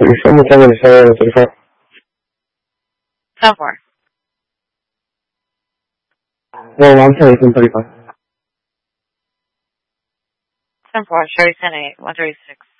Someone tell me to say it to the front. 10-4. Well, I'm saying it's 35. 10-4, Sherry 10-8, 136.